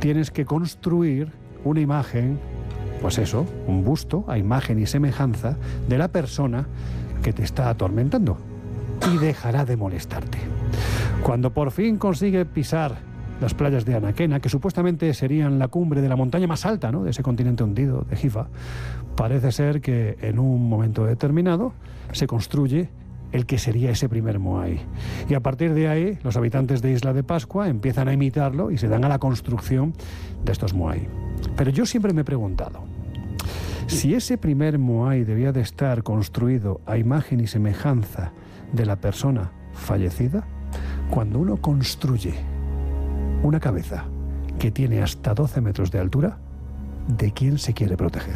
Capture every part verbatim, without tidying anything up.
tienes que construir una imagen, pues eso, un busto a imagen y semejanza de la persona que te está atormentando y dejará de molestarte. Cuando por fin consigue pisar las playas de Anaquena, que supuestamente serían la cumbre de la montaña más alta, ¿no?, de ese continente hundido, de Gifa, parece ser que en un momento determinado se construye el que sería ese primer Moai. Y a partir de ahí, los habitantes de Isla de Pascua empiezan a imitarlo y se dan a la construcción de estos Moai. Pero yo siempre me he preguntado, si ese primer Moai debía de estar construido a imagen y semejanza de la persona fallecida, cuando uno construye una cabeza que tiene hasta doce metros de altura, ¿de quién se quiere proteger?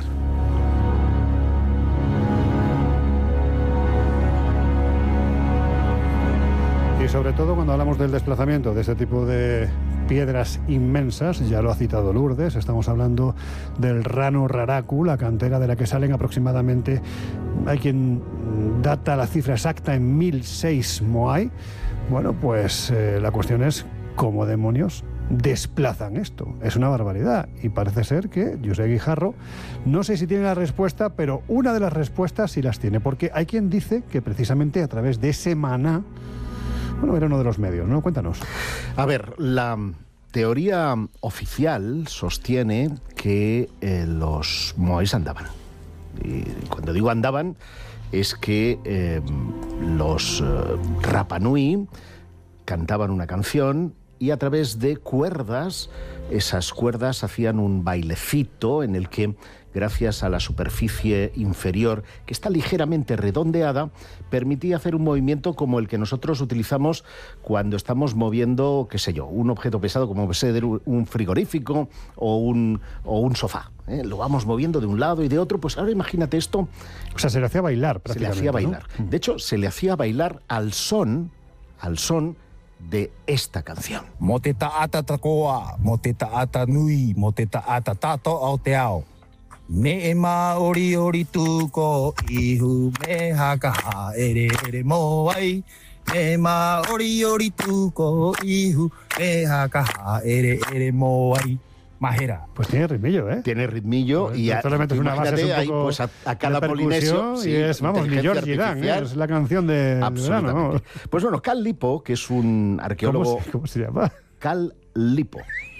Y sobre todo cuando hablamos del desplazamiento de este tipo de piedras inmensas, ya lo ha citado Lourdes, estamos hablando del Rano Raraku, la cantera de la que salen aproximadamente, hay quien data la cifra exacta en mil seis Moai. Bueno, pues eh, la cuestión es cómo demonios desplazan esto. Es una barbaridad y parece ser que José Guijarro, no sé si tiene la respuesta, pero una de las respuestas sí las tiene, porque hay quien dice que precisamente a través de ese maná, bueno, era uno de los medios, ¿no? Cuéntanos. A ver, la teoría oficial sostiene que eh, los moais andaban. Y cuando digo andaban, es que eh, los eh, Rapa Nui cantaban una canción y a través de cuerdas, esas cuerdas hacían un bailecito en el que, gracias a la superficie inferior, que está ligeramente redondeada, permitía hacer un movimiento como el que nosotros utilizamos cuando estamos moviendo, qué sé yo, un objeto pesado como puede ser un frigorífico o un, o un sofá. ¿eh? Lo vamos moviendo de un lado y de otro, pues ahora imagínate esto. O sea, se le hacía bailar prácticamente. Se le hacía bailar. ¿No? De hecho, se le hacía bailar al son, al son de esta canción. Moteta ata takoa, moteta ata nui, moteta ata tato aoteao. Me ema ori ori tuko ihu me hakaha ere ere moai. Me ema ori ori tuko ihu me hakaha ere ere moai. Majera. Pues tiene ritmillo, ¿eh? Tiene ritmillo pues, y a, solamente es una base un ahí, pues a, a cada polinesio sí, y es, vamos, ni George Dan, ¿eh? Es la canción de verano, vamos. Pues bueno, Cal Lipo, que es un arqueólogo. ¿Cómo se, cómo se llama? Cal Lipo.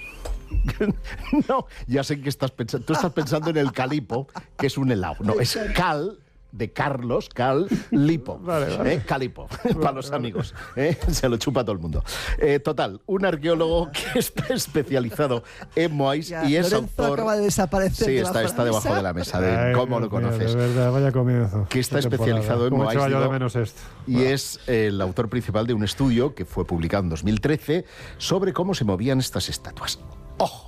No, ya sé que estás pensando. Tú estás pensando en el calipo, que es un helado. No, es Cal de Carlos, Cal Lipo. Vale, vale. ¿Eh? Calipo, vale, para los vale. amigos. ¿eh? Se lo chupa todo el mundo. Eh, total, un arqueólogo que está especializado en moais ya, y es Lorenzo autor. Acaba de desaparecer. Sí, de está, está debajo de la mesa. De Ay, ¿Cómo lo conoces? Mío, de verdad, vaya comienzo. Que está especializado en moais. Digo, de menos esto. Y bueno. es el autor principal de un estudio que fue publicado en dos mil trece sobre cómo se movían estas estatuas. ¡Ojo!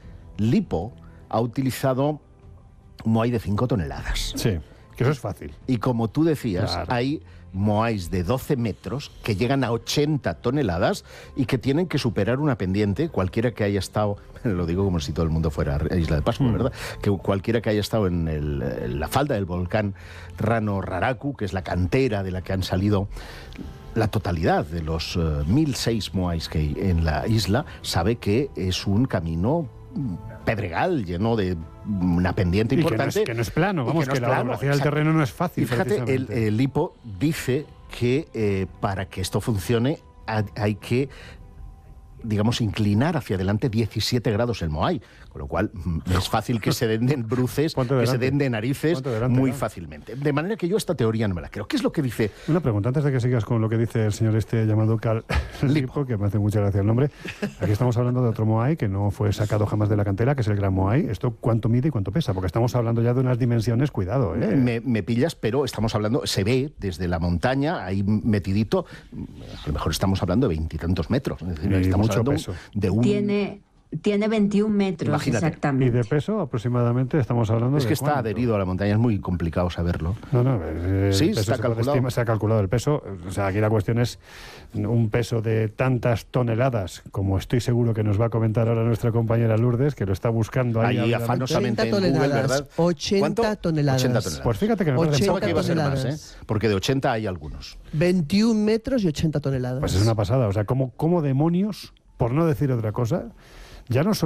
Lipo ha utilizado un moai de cinco toneladas. Sí. Que eso es fácil. Y como tú decías, claro. hay moais de doce metros que llegan a ochenta toneladas y que tienen que superar una pendiente, cualquiera que haya estado, lo digo como si todo el mundo fuera a Isla de Pascua, mm. ¿verdad? Que cualquiera que haya estado en, el, en la falda del volcán Rano Raraku, que es la cantera de la que han salido la totalidad de los uh, mil seis moais que hay en la isla, sabe que es un camino pedregal, lleno de una pendiente y importante. Que no, es, que no es plano, vamos, que, no que la geografía del terreno no es fácil. Y fíjate, el, el Lipo dice que eh, para que esto funcione hay que, digamos, inclinar hacia adelante diecisiete grados el moai, con lo cual es fácil que se den de bruces, que se den de narices delante, muy ¿no? fácilmente. De manera que yo esta teoría no me la creo. ¿Qué es lo que dice? Una pregunta, antes de que sigas con lo que dice el señor este llamado Cal Lipo, que me hace mucha gracia el nombre. Aquí estamos hablando de otro moai que no fue sacado jamás de la cantera, que es el Gran Moai. ¿Esto cuánto mide y cuánto pesa? Porque estamos hablando ya de unas dimensiones, cuidado, ¿eh? Me, me pillas, pero estamos hablando, se ve desde la montaña, ahí metidito, a lo mejor estamos hablando de veintitantos metros. Es decir, estamos mucho hablando peso. De un... Tiene... Tiene veintiún metros, imagínate. Exactamente. Y de peso, aproximadamente, estamos hablando es de Es que está ¿cuánto? adherido a la montaña, es muy complicado saberlo. No, no, eh, sí, peso está se, calculado. Estima, se ha calculado el peso. O sea, aquí la cuestión es un peso de tantas toneladas, como estoy seguro que nos va a comentar ahora nuestra compañera Lourdes, que lo está buscando ahí. Ahí afanosamente en Google, ¿verdad? ochenta toneladas. ochenta toneladas. Pues fíjate que me parece Pensaba que iba a ser más, ¿eh? Porque de ochenta hay algunos. veintiún metros y ochenta toneladas. Pues es una pasada. O sea, ¿cómo, cómo demonios, por no decir otra cosa, ya no solo